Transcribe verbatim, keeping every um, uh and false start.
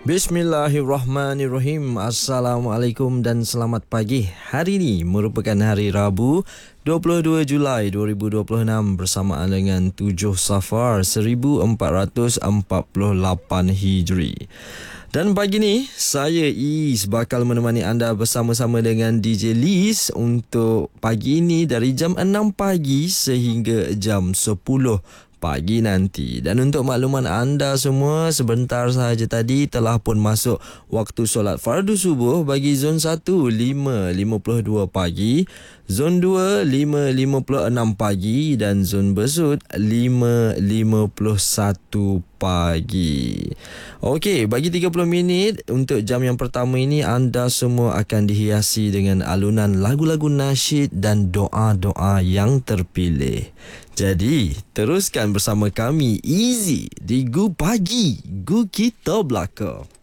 Bismillahirrahmanirrahim. Assalamualaikum dan selamat pagi. Hari ini merupakan hari Rabu, dua puluh dua Julai dua ribu dua puluh enam, bersamaan dengan tujuh Safar seribu empat ratus empat puluh lapan Hijri. Dan pagi ni saya Is bakal menemani anda bersama-sama dengan D J Liz untuk pagi ini dari jam enam pagi sehingga jam sepuluh pagi nanti. Dan untuk makluman anda semua, sebentar sahaja tadi telah pun masuk waktu solat fardu subuh bagi zon satu lima lima puluh dua pagi, zon dua lima lima puluh enam pagi dan zon besut lima lima puluh satu pagi. Okey, bagi tiga puluh minit untuk jam yang pertama ini, anda semua akan dihiasi dengan alunan lagu-lagu nasyid dan doa-doa yang terpilih. Jadi, teruskan bersama kami Easy di Gu Pagi, Gu Kita Belaka.